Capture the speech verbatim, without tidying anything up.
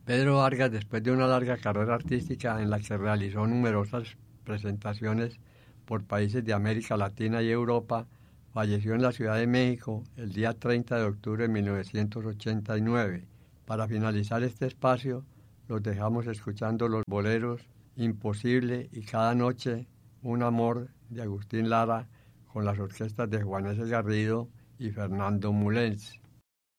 Pedro Vargas, después de una larga carrera artística en la que realizó numerosas presentaciones por países de América Latina y Europa, falleció en la Ciudad de México el día treinta de octubre de mil novecientos ochenta y nueve. Para finalizar este espacio, los dejamos escuchando los boleros Imposible y Cada noche un amor de Agustín Lara con las orquestas de Juan S. Garrido y Fernando Mulens.